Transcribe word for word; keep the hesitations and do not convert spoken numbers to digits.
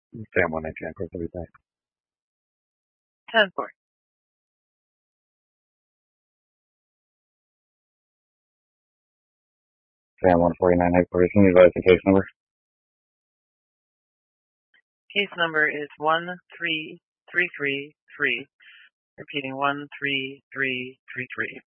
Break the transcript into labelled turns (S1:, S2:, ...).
S1: Sam one nineteen, course will be back.
S2: ten four.
S1: Sam one forty-nine, headquarters, can you advise the case number?
S2: Case number is one three three three three. Repeating one three three three three.